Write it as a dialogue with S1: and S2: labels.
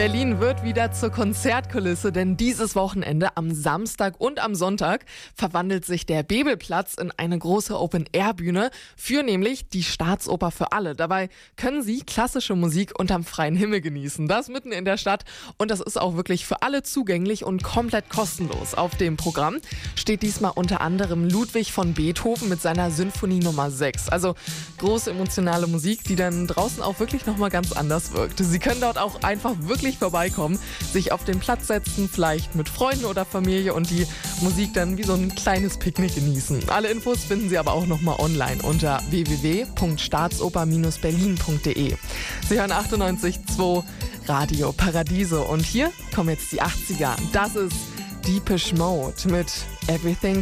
S1: Berlin wird wieder zur Konzertkulisse, denn dieses Wochenende am Samstag und am Sonntag verwandelt sich der Bebelplatz in eine große Open-Air-Bühne für nämlich die Staatsoper für alle. Dabei können Sie klassische Musik unterm freien Himmel genießen. Das mitten in der Stadt und das ist auch wirklich für alle zugänglich und komplett kostenlos. Auf dem Programm steht diesmal unter anderem Ludwig von Beethoven mit seiner Sinfonie Nummer 6. Also große emotionale Musik, die dann draußen auch wirklich nochmal ganz anders wirkt. Sie können dort auch einfach wirklich vorbeikommen, sich auf den Platz setzen, vielleicht mit Freunden oder Familie und die Musik dann wie so ein kleines Picknick genießen. Alle Infos finden Sie aber auch nochmal online unter www.staatsoper-berlin.de. Sie hören 98.2 Radio Paradiso und hier kommen jetzt die 80er. Das ist Depeche Mode mit Everything